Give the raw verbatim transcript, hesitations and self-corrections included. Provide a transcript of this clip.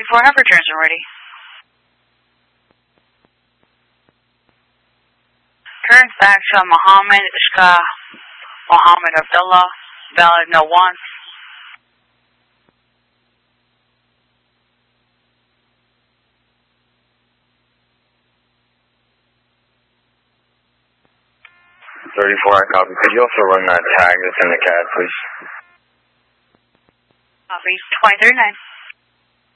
thirty-four, have returns when ready. Turns back to Mohammed Ishqa Mohammed Abdullah, valid no one. thirty-four, I copy. Could you also run that tag that's in the C A D, please? Copy, twenty thirty-nine.